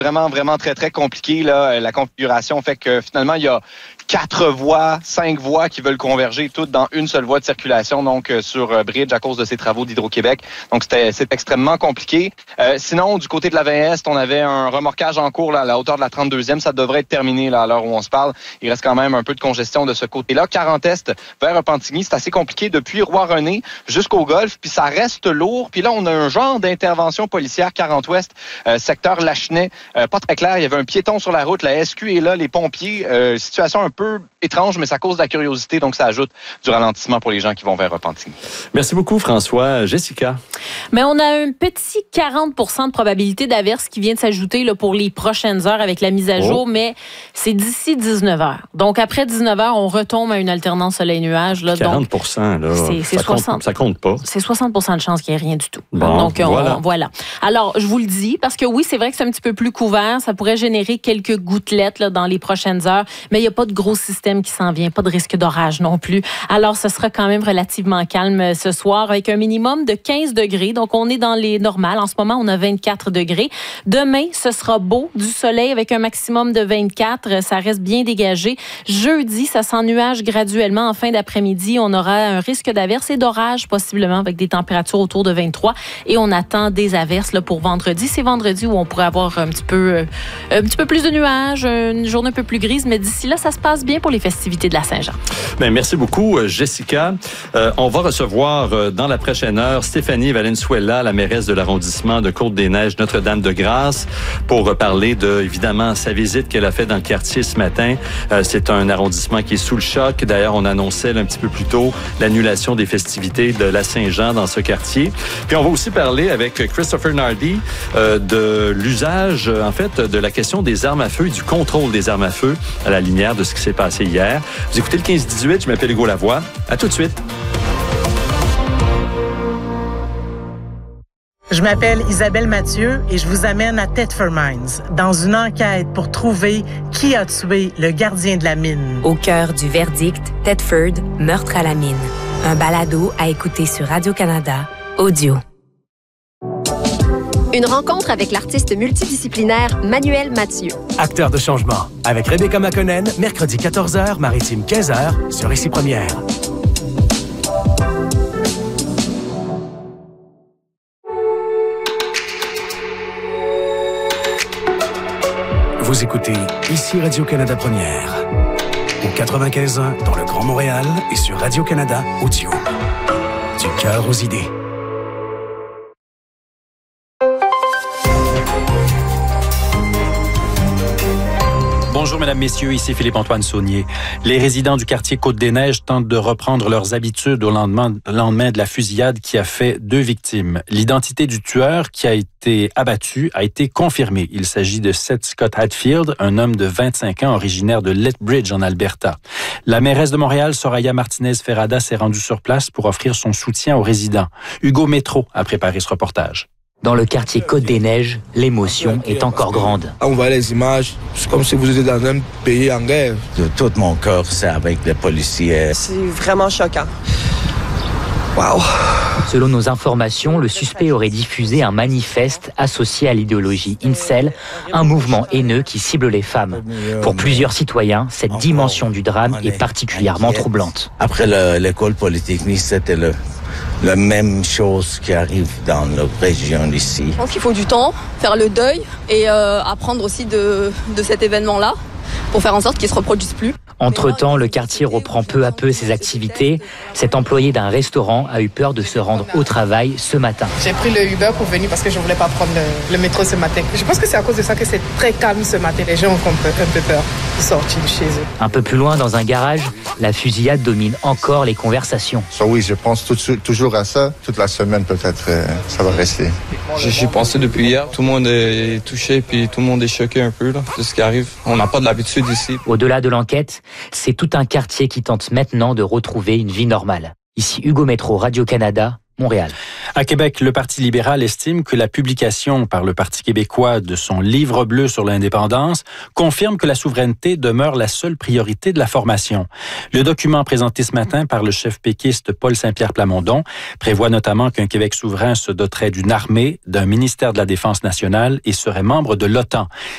vraiment, vraiment très, très compliqué. Là. La configuration fait que finalement, il y a 4 voies, 5 voies qui veulent converger toutes dans une seule voie de circulation, donc sur Bridge à cause de ces travaux d'Hydro-Québec. Donc, c'est extrêmement compliqué. Sinon, du côté de la 20 Est, on avait un remorquage en cours là, à la hauteur de la 32e. Ça devrait être terminé là, à l'heure où on se parle. Il reste quand même un peu de congestion de ce côté-là. 40 Est vers Repentigny, c'est assez compliqué depuis Roi-René jusqu'au Golfe, puis ça reste lourd. Puis là, on a un genre d'intervention policière 40 Ouest, secteur Lachenay. Pas très clair, il y avait un piéton sur la route, la SQ est là, les pompiers. Situation un peu étrange, mais ça cause de la curiosité, donc ça ajoute du ralentissement pour les gens qui vont vers Repentigny. Merci beaucoup, François. Jessica? Mais on a un petit 40% de probabilité d'averse qui vient de s'ajouter là, pour les prochaines heures avec la mise à jour, mais c'est d'ici 19 heures. Donc, après 19 heures, on retombe à une alternance soleil-nuage. Là, 40%, donc, là, c'est 60. Ça compte pas. C'est 60% de chance qu'il n'y ait rien du tout. Bon, donc, voilà. Alors, je vous le dis, parce que oui, c'est vrai que c'est un petit peu plus couvert. Ça pourrait générer quelques gouttelettes là, dans les prochaines heures, mais il n'y a pas de gros système qui s'en vient, pas de risque d'orage non plus. Alors, ce sera quand même relativement calme ce soir avec un minimum de 15 degrés. Donc, on est dans les normales. En ce moment, on a 24 degrés. Demain, ce sera beau, du soleil avec un maximum de 24. Ça reste bien dégagé. Jeudi, ça s'ennuage graduellement. En fin d'après-midi, on aura un risque d'averse et d'orage possiblement avec des températures autour de 23. Et on attend des averses là, pour vendredi. C'est vendredi où on pourrait avoir un petit peu plus de nuages, une journée un peu plus grise. Mais d'ici là, ça se passe bien pour les festivités de la Saint-Jean. Bien, merci beaucoup, Jessica. On va recevoir dans la prochaine heure Stéphanie Valenzuela, la mairesse de l'arrondissement de Côte-des-Neiges, Notre-Dame-de-Grâce, pour parler de, évidemment, sa visite qu'elle a faite dans le quartier ce matin. C'est un arrondissement qui est sous le choc. D'ailleurs, on annonçait un petit peu plus tôt l'annulation des festivités de la Saint-Jean dans ce quartier. Puis on va aussi parler avec Christopher Nardi de l'usage, en fait, de la question des armes à feu et du contrôle des armes à feu à la lumière de ce qui s'est passé hier. Vous écoutez le 15-18, je m'appelle Hugo Lavoie. À tout de suite. Je m'appelle Isabelle Mathieu et je vous amène à Thetford Mines dans une enquête pour trouver qui a tué le gardien de la mine. Au cœur du verdict, Thetford, meurtre à la mine. Un balado à écouter sur Radio-Canada, audio. Une rencontre avec l'artiste multidisciplinaire Manuel Mathieu. Acteur de changement, avec Rebecca McConnell, mercredi 14h, Maritime 15h, sur Ici Première. Vous écoutez Ici Radio-Canada Première. Au 95.1 dans le Grand Montréal et sur Radio-Canada Audio. Du cœur aux idées. Bonjour, mesdames, messieurs, ici Philippe-Antoine Saunier. Les résidents du quartier Côte-des-Neiges tentent de reprendre leurs habitudes au lendemain de la fusillade qui a fait 2 victimes. L'identité du tueur qui a été abattu a été confirmée. Il s'agit de Seth Scott Hadfield, un homme de 25 ans originaire de Lethbridge en Alberta. La mairesse de Montréal, Soraya Martinez-Ferrada, s'est rendue sur place pour offrir son soutien aux résidents. Hugo Métro a préparé ce reportage. Dans le quartier Côte-des-Neiges, l'émotion est encore grande. On voit les images, c'est comme si vous étiez dans un pays en guerre. De tout mon cœur, c'est avec les policiers. C'est vraiment choquant. Wow. Selon nos informations, le suspect aurait diffusé un manifeste associé à l'idéologie Incel, un mouvement haineux qui cible les femmes. Pour plusieurs citoyens, cette dimension du drame est particulièrement troublante. Après l'école polytechnique, c'était la même chose qui arrive dans la région ici. Je pense qu'il faut du temps, faire le deuil et apprendre aussi de cet événement-là pour faire en sorte qu'il ne se reproduise plus. Entre-temps, le quartier reprend peu à peu ses activités. Cet employé d'un restaurant a eu peur de se rendre au travail ce matin. J'ai pris le Uber pour venir parce que je ne voulais pas prendre le métro ce matin. Je pense que c'est à cause de ça que c'est très calme ce matin. Les gens ont un peu peur de sortir de chez eux. Un peu plus loin, dans un garage, la fusillade domine encore les conversations. Oui, je pense toujours à ça. Toute la semaine, peut-être, ça va rester. J'y pensé depuis hier. Tout le monde est touché puis tout le monde est choqué un peu là, de ce qui arrive. On n'a pas de l'habitude ici. Au-delà de l'enquête, c'est tout un quartier qui tente maintenant de retrouver une vie normale. Ici Hugo Métro, Radio-Canada, Montréal. À Québec, le Parti libéral estime que la publication par le Parti québécois de son livre bleu sur l'indépendance confirme que la souveraineté demeure la seule priorité de la formation. Le document présenté ce matin par le chef péquiste Paul Saint-Pierre Plamondon prévoit notamment qu'un Québec souverain se doterait d'une armée, d'un ministère de la Défense nationale et serait membre de l'OTAN.